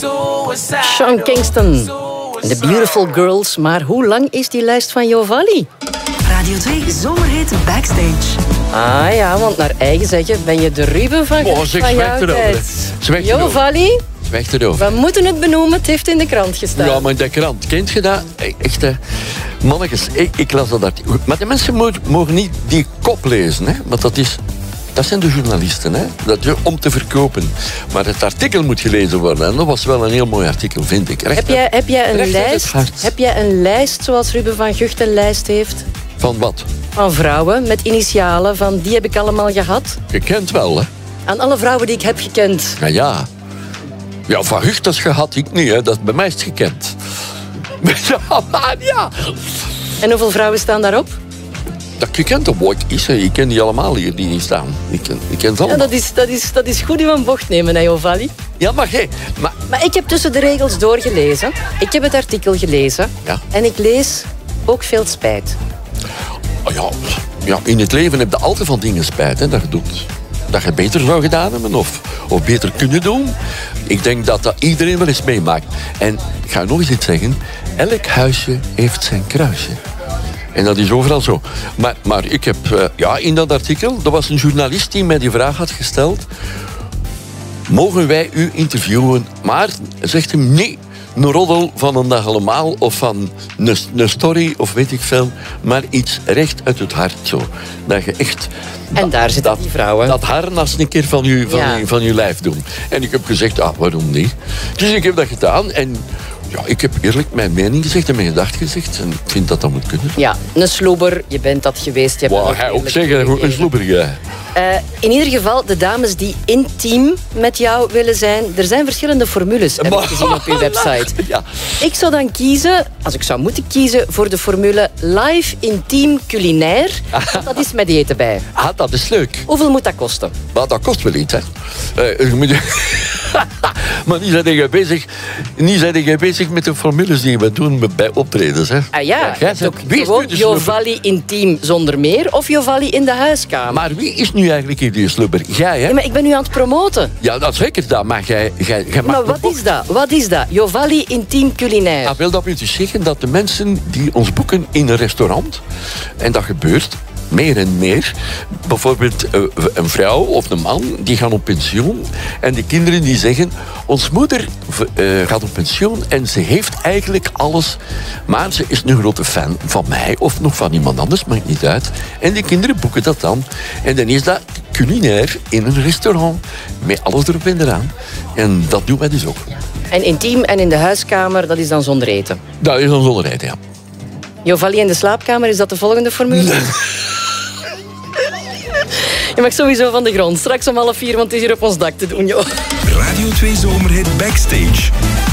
Sean Kingston. The Beautiful Girls. Maar hoe lang is die lijst van Jovalli? Radio 2 Zomerhit Backstage. Ah ja, want naar eigen zeggen ben je de Ruben van jouw tijd. Jovalli, we moeten het benoemen, het heeft in de krant gestaan. Ja, maar in de krant, kent je dat? Echt, mannetjes, ik las dat. Maar de mensen mogen niet die kop lezen, hè? Want dat zijn de journalisten, hè? Om te verkopen. Maar het artikel moet gelezen worden. En dat was wel een heel mooi artikel, vind ik. Heb jij een lijst zoals Ruben van Gucht een lijst heeft? Van wat? Van vrouwen met initialen, van die heb ik allemaal gehad. Gekend wel, hè? Aan alle vrouwen die ik heb gekend. Ja. Ja, Van Gucht dat gehad, ik niet, hè? Dat bij mij is het gekend. Ja. En hoeveel vrouwen staan daarop? Dat gekend op wat is, hè? Ik ken die allemaal hier die staan. Ik ken ze allemaal. Ja, dat is goed in een bocht nemen, hè, Jovalli? Ja, maar Maar ik heb tussen de regels doorgelezen. Ik heb het artikel gelezen. Ja. En ik lees ook veel spijt. Oh ja, in het leven heb je altijd van dingen spijt, hè, dat je doet. Dat je beter zou gedaan hebben of beter kunnen doen. Ik denk dat iedereen wel eens meemaakt. En ik ga nog eens iets zeggen. Elk huisje heeft zijn kruisje. En dat is overal zo. Maar ik heb in dat artikel, er was een journalist die mij die vraag had gesteld. Mogen wij u interviewen? Maar zegt hem nee. Een roddel van een dag allemaal of van een story of weet ik veel. Maar iets recht uit het hart zo. Dat je echt... En daar zitten die vrouwen. Dat harnas een keer van je lijf doen. En ik heb gezegd, waarom niet? Dus ik heb dat gedaan en... Ja, ik heb eerlijk mijn mening gezegd en mijn gedacht gezegd. En ik vind dat moet kunnen. Ja, een sloeber, je bent dat geweest. Je hebt hij ook zeggen, een sloeber, ja. In ieder geval, de dames die intiem met jou willen zijn... Er zijn verschillende formules, heb ik gezien op uw website. Ja. Ik zou dan kiezen, als ik zou moeten kiezen... voor de formule live intiem culinair. Dat is met eten bij. Dat is leuk. Hoeveel moet dat kosten? Maar dat kost wel iets, hè. Maar nu zijn jij bezig met de formules die we doen bij optredens, hè? Ja, gewoon Jovalli intiem zonder meer of Jovalli in de huiskamer. Maar wie is nu eigenlijk hier die slubber? Jij, hè? Ja, maar ik ben nu aan het promoten. Ja, dat is zeker dat, maar jij maar wat is dat? Jovalli intiem culinair. Wil dat dus zeggen dat de mensen die ons boeken in een restaurant, en dat gebeurt... meer en meer. Bijvoorbeeld een vrouw of een man, die gaan op pensioen. En de kinderen die zeggen, ons moeder gaat op pensioen en ze heeft eigenlijk alles. Maar ze is een grote fan van mij of nog van iemand anders, maakt niet uit. En die kinderen boeken dat dan. En dan is dat culinair in een restaurant. Met alles erop en eraan. En dat doen wij dus ook. En intiem en in de huiskamer, dat is dan zonder eten? Dat is dan zonder eten, ja. Jovalli in de slaapkamer, is dat de volgende formule? Je mag sowieso van de grond. Straks om 3:30, want het is hier op ons dak te doen, joh. Radio 2 Zomerhit Backstage.